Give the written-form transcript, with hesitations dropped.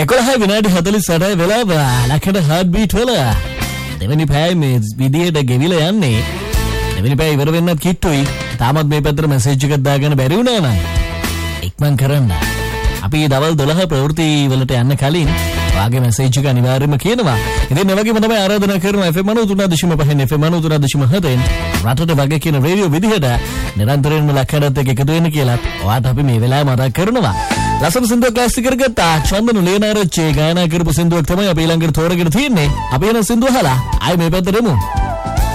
11:48 වෙලාව ලක්ෂණ heart beat වල දෙවෙනි පැය මේ විදියට ගෙවිලා යන්නේ. දෙවෙනි පැය ඉවර වෙන්නත් කිට්ටුයි. තාමත් මේ පැත්තට මැසේජ් එකක් දාගෙන බැරි වුණා නම් ඉක්මන් කරන්න. අපි දවල් 12 ප්‍රවෘත්ති වලට යන්න කලින් ඔයාගේ මැසේජ් එක අනිවාර්යයෙන්ම කියනවා. ඉතින් මේ වගේම තමයි ආරාධනා කරනවා FM 93.5 FM 93.7 රටට වගේ කියන රේඩියෝ විදිහට නිරන්තරයෙන්ම ලක්ෂණත් එක්ක එකතු වෙන්න කියලා ඔයාට අපි මේ වෙලාවේ මතක් කරනවා. ලස්සන සින්දුවක් ක්ලාසික කරගත්තා. චන්දන ලේනාරච්චි ගායනා කරපු සින්දුවක් තමයි අපි ඊළඟට තෝරගෙන තියෙන්නේ. අපි එන සින්දුව අහලා ආයි මේ පැත්තට එමු.